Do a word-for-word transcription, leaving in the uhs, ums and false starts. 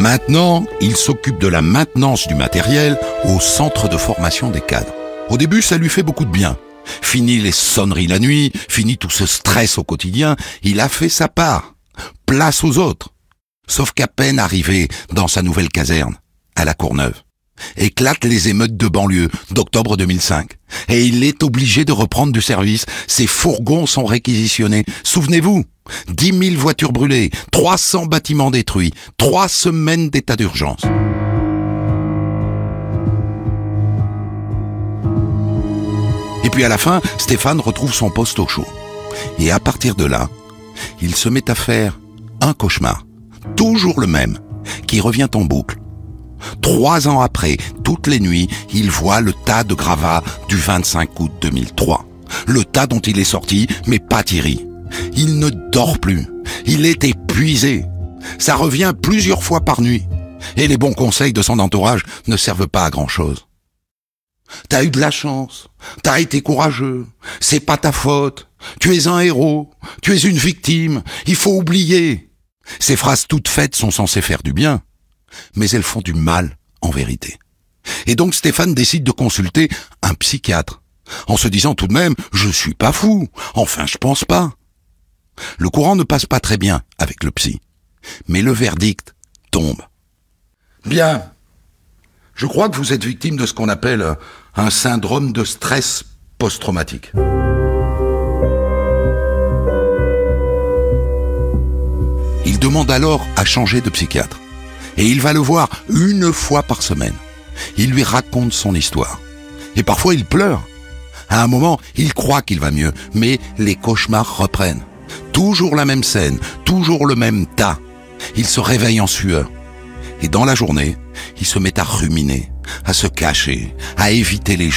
Maintenant, il s'occupe de la maintenance du matériel au centre de formation des cadres. Au début, ça lui fait beaucoup de bien. Fini les sonneries la nuit, fini tout ce stress au quotidien, il a fait sa part. Place aux autres. Sauf qu'à peine arrivé dans sa nouvelle caserne, à la Courneuve, éclatent les émeutes de banlieue d'octobre deux mille cinq. Et il est obligé de reprendre du service. Ses fourgons sont réquisitionnés. Souvenez-vous, dix mille voitures brûlées, trois cents bâtiments détruits, trois semaines d'état d'urgence. Et puis à la fin, Stéphane retrouve son poste au chaud. Et à partir de là, il se met à faire un cauchemar, toujours le même, qui revient en boucle. Trois ans après, toutes les nuits, il voit le tas de gravats du vingt-cinq août deux mille trois. Le tas dont il est sorti, mais pas Thierry. Il ne dort plus. Il est épuisé. Ça revient plusieurs fois par nuit. Et les bons conseils de son entourage ne servent pas à grand-chose. T'as eu de la chance. T'as été courageux. C'est pas ta faute. Tu es un héros. Tu es une victime. Il faut oublier. Ces phrases toutes faites sont censées faire du bien, mais elles font du mal en vérité. Et donc Stéphane décide de consulter un psychiatre, en se disant tout de même « je suis pas fou, enfin je pense pas ». Le courant ne passe pas très bien avec le psy, mais le verdict tombe. Bien, je crois que vous êtes victime de ce qu'on appelle un syndrome de stress post-traumatique. Il demande alors à changer de psychiatre. Et il va le voir une fois par semaine. Il lui raconte son histoire. Et parfois il pleure. À un moment, il croit qu'il va mieux, mais les cauchemars reprennent. Toujours la même scène, toujours le même tas. Il se réveille en sueur. Et dans la journée, il se met à ruminer, à se cacher, à éviter les